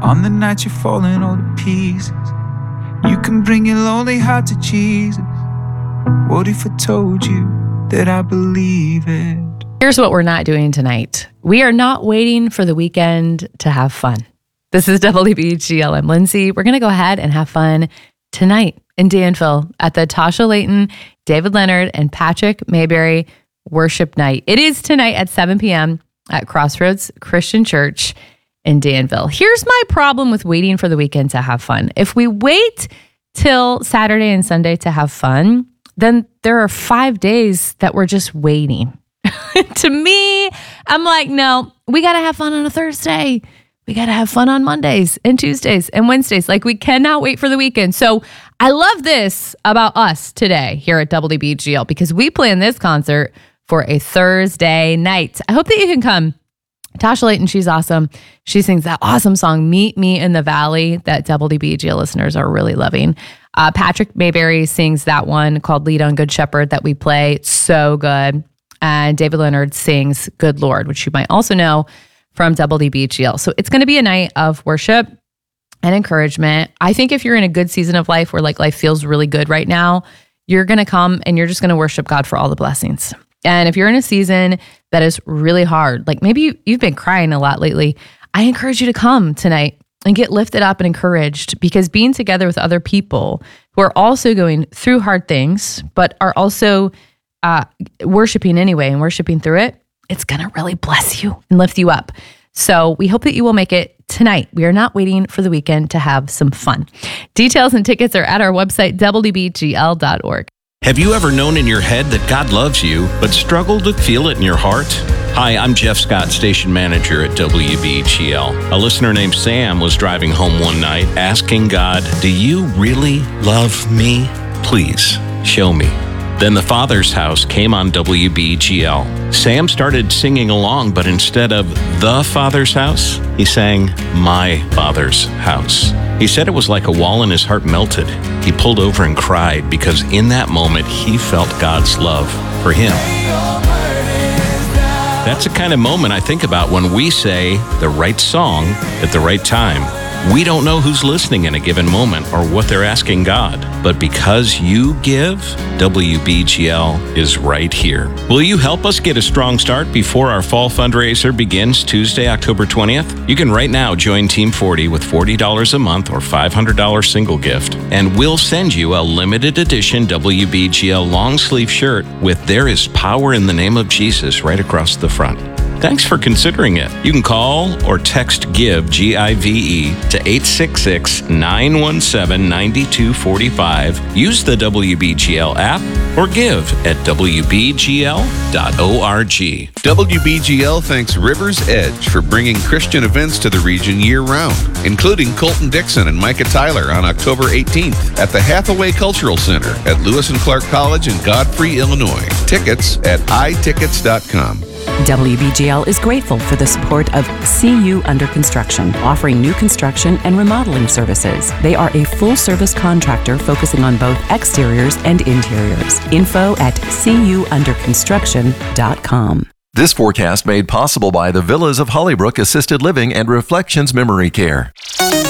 On the night you're falling all to pieces, you can bring your lonely heart to Jesus. What if I told you that I believe it? Here's what we're not doing tonight. We are not waiting for the weekend to have fun. This is WBGL. I'm Lindsay. We're going to go ahead and have fun tonight in Danville at the Tasha Layton, David Leonard, and Patrick Mayberry Worship Night. It is tonight at 7 p.m. at Crossroads Christian Church in Danville. Here's my problem with waiting for the weekend to have fun. If we wait till Saturday and Sunday to have fun, then there are 5 days that we're just waiting. To me, I'm like, no, we got to have fun on a Thursday. We got to have fun on Mondays and Tuesdays and Wednesdays. Like, we cannot wait for the weekend. So I love this about us today here at WBGL because we planned this concert for a Thursday night. I hope that you can come. Tasha Layton, she's awesome. She sings that awesome song, Meet Me in the Valley, that WBGL listeners are really loving. Patrick Mayberry sings that one called Lead on Good Shepherd that we play. It's so good. And David Leonard sings Good Lord, which you might also know from WBGL. So it's going to be a night of worship and encouragement. I think if you're in a good season of life where like life feels really good right now, you're going to come and you're just going to worship God for all the blessings. And if you're in a season that is really hard, like maybe you've been crying a lot lately, I encourage you to come tonight and get lifted up and encouraged, because being together with other people who are also going through hard things, but are also worshiping anyway and worshiping through it, it's going to really bless you and lift you up. So we hope that you will make it tonight. We are not waiting for the weekend to have some fun. Details and tickets are at our website, WBGL.org. Have you ever known in your head that God loves you, but struggled to feel it in your heart? Hi, I'm Jeff Scott, station manager at WBGL. A listener named Sam was driving home one night asking God, "Do you really love me? Please, show me." Then The Father's House came on WBGL. Sam started singing along, but instead of The Father's House, he sang My Father's House. He said it was like a wall in his heart melted. He pulled over and cried because in that moment, he felt God's love for him. That's the kind of moment I think about when we say the right song at the right time. We don't know who's listening in a given moment or what they're asking God, but because you give, WBGL is right here. Will you help us get a strong start before our fall fundraiser begins Tuesday, October 20th? You can right now join Team 40 with $40 a month or $500 single gift, and we'll send you a limited edition WBGL long sleeve shirt with "There is power in the name of Jesus" right across the front. Thanks for considering it. You can call or text GIVE, G-I-V-E, to 866-917-9245. Use the WBGL app or give at WBGL.org. WBGL thanks River's Edge for bringing Christian events to the region year-round, including Colton Dixon and Micah Tyler on October 18th at the Hathaway Cultural Center at Lewis and Clark College in Godfrey, Illinois. Tickets at itickets.com. WBGL is grateful for the support of CU Under Construction, offering new construction and remodeling services. They are a full-service contractor focusing on both exteriors and interiors. Info at cuunderconstruction.com. This forecast made possible by the Villas of Hollybrook Assisted Living and Reflections Memory Care.